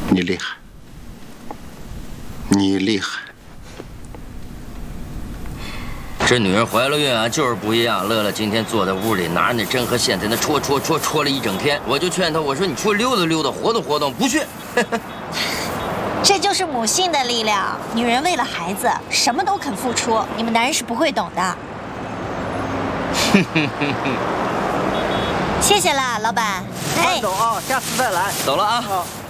你厉害，你厉害。 这女人怀了孕啊，就是不一样。乐乐今天坐在屋里，拿着那针和线在那戳了一整天。我就劝她，我说你出去溜达溜达，活动活动，不去。 这就是母性的力量。女人为了孩子，什么都肯付出，你们男人是不会懂的。谢谢啦，老板。 慢走啊，下次再来。 走了啊。 啊